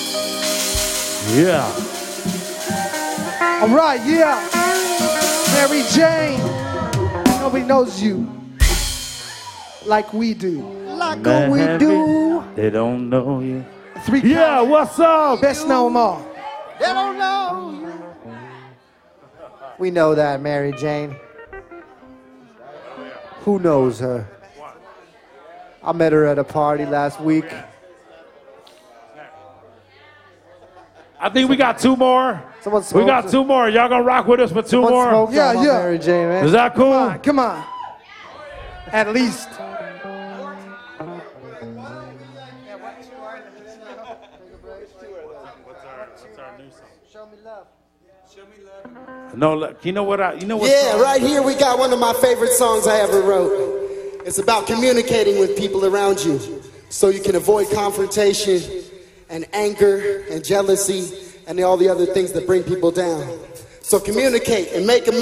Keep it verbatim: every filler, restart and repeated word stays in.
Yeah. All right, yeah. Mary Jane. Nobody knows you like we do. Like what we do. They don't know you. Three Yeah, counts. what's up? Best know them all. They don't know you. We know that, Mary Jane. Who knows her? I met her at a party last week. I think we got two more. Someone We got smoked- two more. Y'all gonna rock with us for two Someone more? smoked Yeah, on my yeah. Mary Jane, man. Is that cool? Come on, come on. At least. No, look, you know what I, you know what? Yeah, right here we got one of my favorite songs I ever wrote. It's about communicating with people around you so you can avoid confrontation and anger and jealousy and all the other things that bring people down. So communicate and make a